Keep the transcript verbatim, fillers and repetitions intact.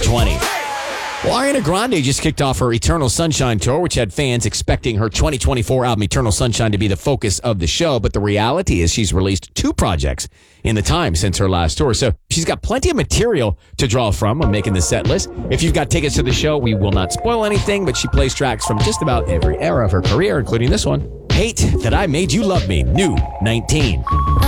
twenty. Well, Ariana Grande just kicked off her Eternal Sunshine tour, which had fans expecting her twenty twenty-four album Eternal Sunshine to be the focus of the show. But the reality is she's released two projects in the time since her last tour. So she's got plenty of material to draw from when making the set list. If you've got tickets to the show, we will not spoil anything, but she plays tracks from just about every era of her career, including this one. Hate That I Made You Love Me, new nineteen.